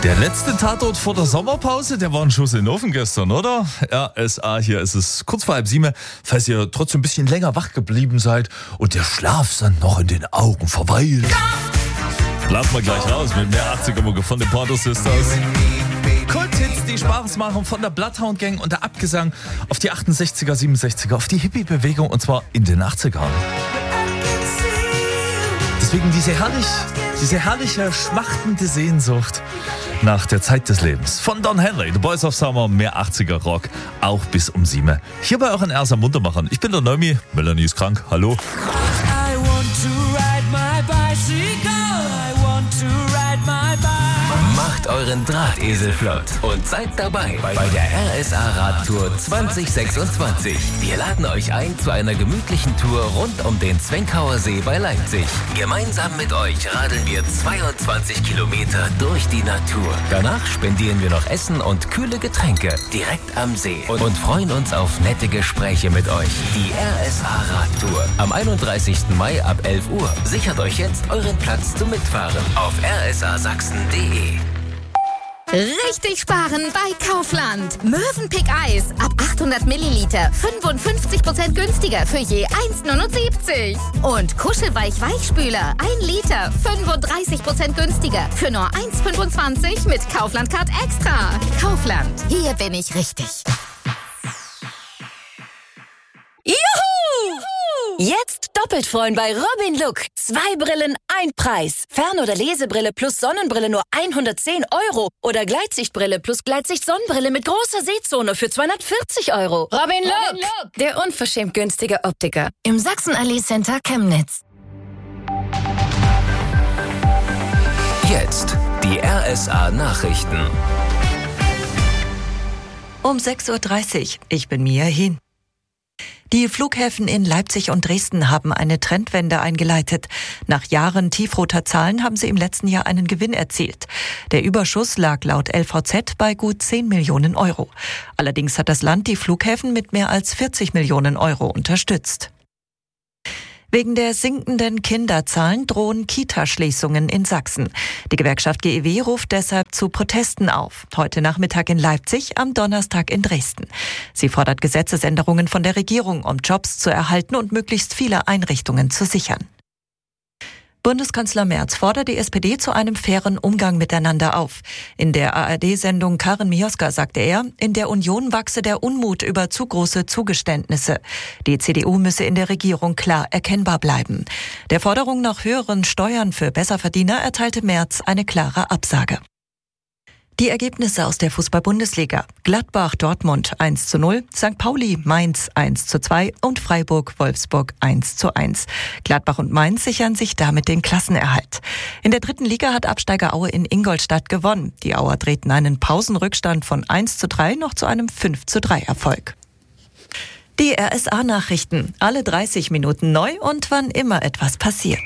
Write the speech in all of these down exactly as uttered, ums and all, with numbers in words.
Der letzte Tatort vor der Sommerpause, der war ein Schuss in den Ofen gestern, oder? R S A, hier ist es kurz vor halb sieben, falls ihr trotzdem ein bisschen länger wach geblieben seid und der Schlaf dann noch in den Augen verweilt. Lassen wir gleich raus mit mehr achtziger-Mucke von den Pointer Sisters. Kulthits, die Spaß machen von der Bloodhound Gang und der Abgesang auf die achtundsechziger, siebenundsechziger, auf die Hippie-Bewegung und zwar in den achtzigern. Deswegen diese herrlich, diese herrliche, schmachtende Sehnsucht nach der Zeit des Lebens. Von Don Henley, The Boys of Summer, mehr achtziger-Rock, auch bis um sieben. Hier bei euren R S A Muntermachern. Ich bin der Neumi, Melanie ist krank, hallo. I want to ride my bicycle, I want to ride my bike. Macht euren Drahtesel flott und seid dabei bei der R S A Radtour zwanzig sechsundzwanzig. Wir laden euch ein zu einer gemütlichen Tour rund um den Zwenkauer See bei Leipzig. Gemeinsam mit euch radeln wir zweiundzwanzig Kilometer durch die Natur. Danach spendieren wir noch Essen und kühle Getränke direkt am See und, und freuen uns auf nette Gespräche mit euch. Die R S A Radtour am einunddreißigsten Mai ab elf Uhr. Sichert euch jetzt euren Platz zum Mitfahren auf r s a sachsen punkt d e. Richtig sparen bei Kaufland. Mövenpick Eis ab achthundert Milliliter fünfundfünfzig Prozent günstiger für je eins Komma neunundsiebzig. Und Kuschelweich Weichspüler ein Liter fünfunddreißig Prozent günstiger für nur eins Komma fünfundzwanzig mit Kaufland Card Extra. Kaufland, hier bin ich richtig. Juhu! Jetzt doppelt freuen bei Robin Look. Zwei Brillen, ein Preis. Fern- oder Lesebrille plus Sonnenbrille nur hundertzehn Euro. Oder Gleitsichtbrille plus Gleitsicht-Sonnenbrille mit großer Sehzone für zweihundertvierzig Euro. Robin Look, Robin Look, der unverschämt günstige Optiker. Im Sachsen-Allee Center Chemnitz. Jetzt die R S A Nachrichten. Um sechs Uhr dreißig. Ich bin Mia Hin. Die Flughäfen in Leipzig und Dresden haben eine Trendwende eingeleitet. Nach Jahren tiefroter Zahlen haben sie im letzten Jahr einen Gewinn erzielt. Der Überschuss lag laut L V Z bei gut zehn Millionen Euro. Allerdings hat das Land die Flughäfen mit mehr als vierzig Millionen Euro unterstützt. Wegen der sinkenden Kinderzahlen drohen Kita-Schließungen in Sachsen. Die Gewerkschaft G E W ruft deshalb zu Protesten auf. Heute Nachmittag in Leipzig, am Donnerstag in Dresden. Sie fordert Gesetzesänderungen von der Regierung, um Jobs zu erhalten und möglichst viele Einrichtungen zu sichern. Bundeskanzler Merz fordert die S P D zu einem fairen Umgang miteinander auf. In der A R D-Sendung Karin Mioska sagte er, in der Union wachse der Unmut über zu große Zugeständnisse. Die C D U müsse in der Regierung klar erkennbar bleiben. Der Forderung nach höheren Steuern für Besserverdiener erteilte Merz eine klare Absage. Die Ergebnisse aus der Fußball-Bundesliga. Gladbach-Dortmund eins zu null, Sankt Pauli-Mainz eins zu zwei und Freiburg-Wolfsburg eins zu eins. Gladbach und Mainz sichern sich damit den Klassenerhalt. In der dritten Liga hat Absteiger Aue in Ingolstadt gewonnen. Die Auer drehten einen Pausenrückstand von eins zu drei noch zu einem fünf zu drei Erfolg. Die R S A-Nachrichten. Alle dreißig Minuten neu und wann immer etwas passiert.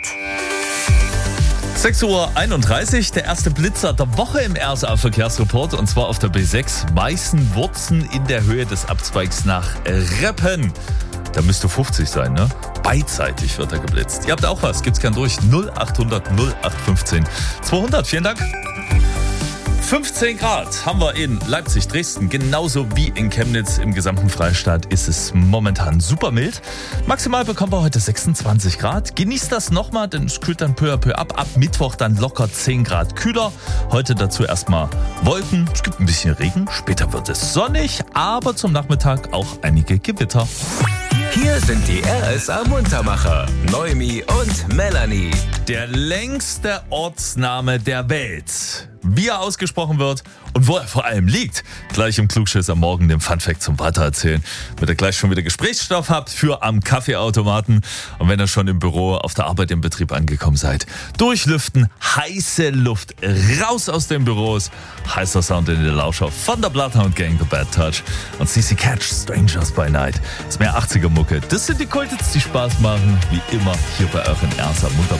sechs Uhr einunddreißig, der erste Blitzer der Woche im R S A-Verkehrsreport und zwar auf der B sechs Meißen-Wurzen in der Höhe des Abzweigs nach Reppen. Da müsste fünfzig sein, ne? Beidseitig wird er geblitzt. Ihr habt auch was, gibt's gern durch. null achthundert null acht fünfzehn zweihundert, vielen Dank. fünfzehn Grad haben wir in Leipzig, Dresden, genauso wie in Chemnitz. Im gesamten Freistaat ist es momentan super mild. Maximal bekommen wir heute sechsundzwanzig Grad. Genießt das nochmal, denn es kühlt dann peu à peu ab. Ab Mittwoch dann locker zehn Grad kühler. Heute dazu erstmal Wolken. Es gibt ein bisschen Regen. Später wird es sonnig, aber zum Nachmittag auch einige Gewitter. Hier sind die R S A Muntermacher, Neumi und Melanie. Der längste Ortsname der Welt. Wie er ausgesprochen wird und wo er vor allem liegt. Gleich im Klugschiss am Morgen den Funfact zum Weitererzählen. Wenn ihr gleich schon wieder Gesprächsstoff habt für am Kaffeeautomaten. Und wenn ihr schon im Büro, auf der Arbeit, im Betrieb angekommen seid. Durchlüften, heiße Luft, raus aus den Büros. Heißer Sound in der Lauscher von der Bloodhound Gang, The Bad Touch. Und C C Catch, Strangers by Night. Das ist mehr achtziger-Mucke. Das sind die Kulthits, die Spaß machen. Wie immer hier bei euren R S A Muntermachern.